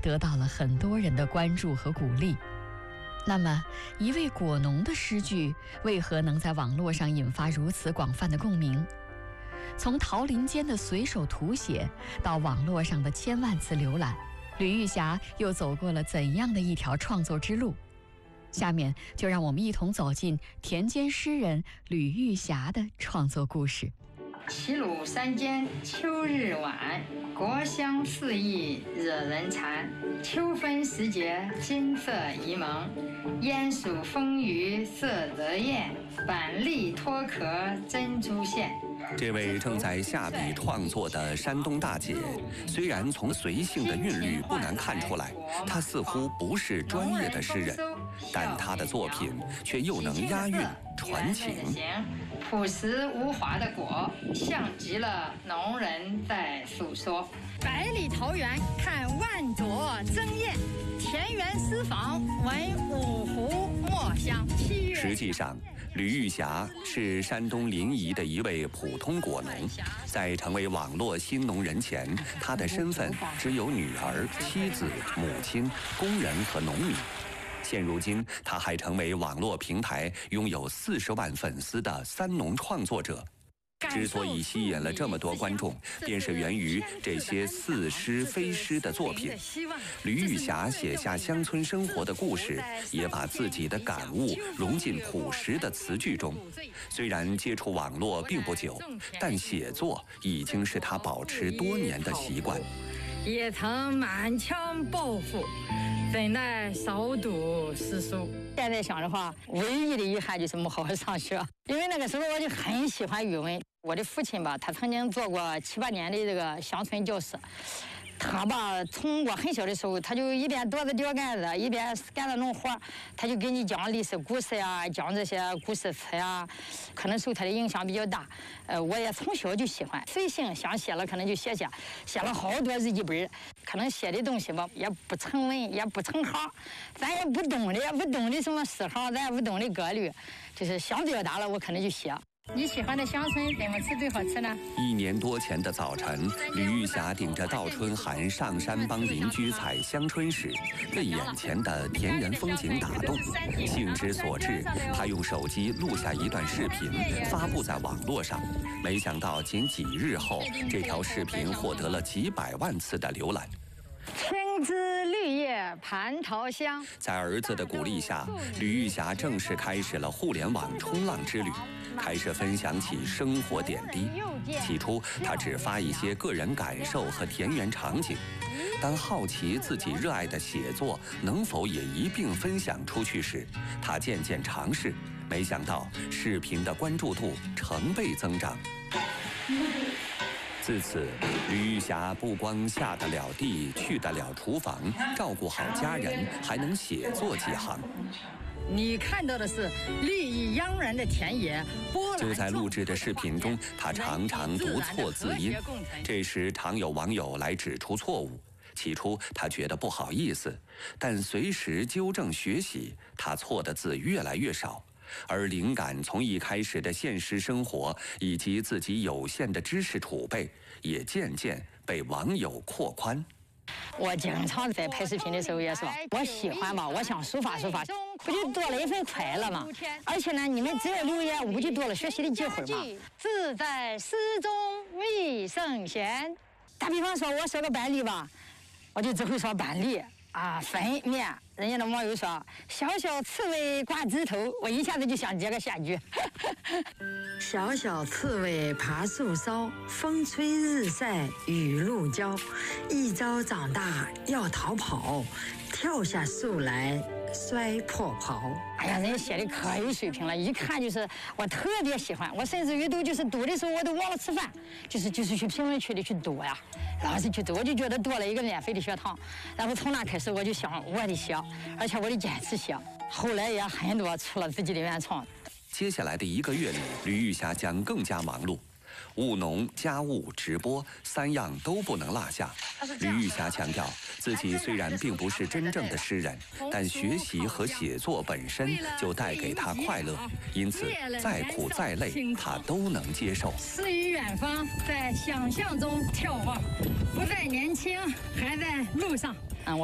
得到了很多人的关注和鼓励。那么，一位果农的诗句为何能在网络上引发如此广泛的共鸣？从桃林间的随手涂写到网络上的千万次浏览，吕玉霞又走过了怎样的一条创作之路？下面就让我们一同走进田间诗人吕玉霞的创作故事。 齐鲁山间秋日晚，国香四溢惹人馋。秋分时节金色宜蒙，烟暑风雨色泽艳。板栗脱壳珍珠线。 这位正在下笔创作的山东大姐，虽然从随性的韵律不难看出来，她似乎不是专业的诗人，但她的作品却又能押韵传情。 朴实无华的果，像极了农人在诉说。百里桃源看万朵争艳，田园诗坊闻五湖墨香。 实际上，吕玉霞是山东临沂的一位普通果农，在成为网络新农人前，她的身份只有女儿、妻子、母亲、工人和农民。现如今，她还成为网络平台拥有40万粉丝的三农创作者。之所以吸引了这么多观众，便是源于这些似诗非诗的作品。吕玉霞写下乡村生活的故事，也把自己的感悟融进朴实的词句中。虽然接触网络并不久，但写作已经是她保持多年的习惯。 也曾满腔抱负，怎奈少读诗书。现在想的话，唯一的遗憾就是没好好上学，因为那个时候我就很喜欢语文。我的父亲吧，他曾经做过7、8年的这个乡村教师。他吧，从我很小的时候，他就一边剁着吊杆子，一边干着农活，他就给你讲历史故事呀，讲这些古诗词呀，可能受他的影响比较大。我也从小就喜欢，随性想写了，可能就写了好多日记本。可能写的东西吧，也不成文，也不成行，咱也不懂的什么诗行，咱也不懂的格律，就是想表达了，我可能就写。你喜欢的乡村怎么吃最好吃呢 ？1年多前的早晨，吕玉霞顶着倒春寒上山帮邻居采香椿时，被眼前的田园风景打动。兴之所至，她用手机录下一段视频，发布在网络上。没想到仅几日后，这条视频获得了几百万次的浏览。 青枝绿叶蟠桃香。 在儿子的鼓励下，吕玉霞正式开始了互联网冲浪之旅，开始分享起生活点滴。起初，她只发一些个人感受和田园场景。当好奇自己热爱的写作能否也一并分享出去时，她渐渐尝试，没想到视频的关注度成倍增长。自此，吕玉霞不光下得了地，去得了厨房，照顾好家人，还能写作几行。 你看到的是绿意盎然的田野， 就在录制的视频中，她常常读错字音，这时常有网友来指出错误。起初她觉得不好意思，但随时纠正学习，她错的字越来越少。而灵感从一开始的现实生活以及自己有限的知识储备，也渐渐被网友扩宽。 我经常在拍视频的时候也说，我喜欢嘛，我想抒发抒发，不就多了一份快乐嘛？而且呢，你们只要留言，我不就多了学习的机会嘛？字在诗中未圣贤。打比方说，我说个板栗吧，我就只会说板栗。粉面，人家的网友说小小刺猬挂枝头，我一下子就想接个下句。 小小刺猬爬树梢，风吹日晒雨露浇。一朝长大要逃跑，跳下树来摔破袍。 哎呀，人家写的可有水平了，一看就是我特别喜欢。我甚至于就是读的时候我都忘了吃饭，就是去评论区里去读呀，老是去读，我就觉得多了一个免费的学堂。然后从那开始我就想我得写，而且我得坚持写。后来也很多出了自己的原创。 接下来的1个月里，吕玉霞将更加忙碌。务农、家务、直播3样都不能落下。吕玉霞强调，自己虽然并不是真正的诗人，但学习和写作本身就带给她快乐，因此再苦再累，她都能接受。 诗与远方，在想象中眺望，不再年轻，还在路上。